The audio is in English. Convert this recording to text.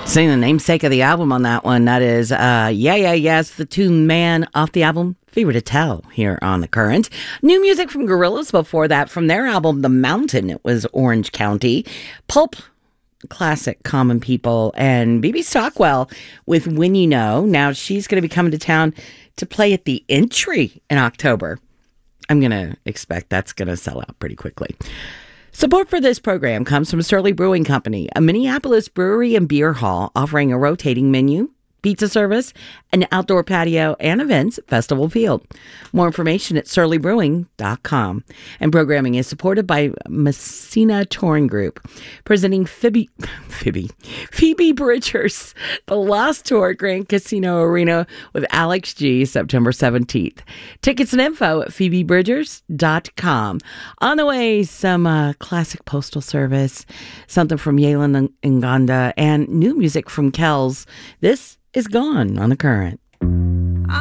Saying the namesake of the album on that one. That is, Yes, the tune Man off the album Fever to Tell here on The Current. New music from Gorillaz before that from their album The Mountain. It was Orange County. Pulp, classic Common People, and BB Stockwell with When You Know. Now she's going to be coming to town to play at the Entry in October. I'm going to expect that's going to sell out pretty quickly. Support for this program comes from Surly Brewing Company, a Minneapolis brewery and beer hall offering a rotating menu, pizza service, an outdoor patio, and events at Festival Field. More information at surlybrewing.com. And programming is supported by Messina Touring Group, presenting Phoebe Bridgers, The Lost Tour at Grand Casino Arena with Alex G, September 17th. Tickets and info at phoebebridgers.com. On the way, some classic Postal Service, something from Yalen Nganda, and new music from Kells. This is Gone on The Current.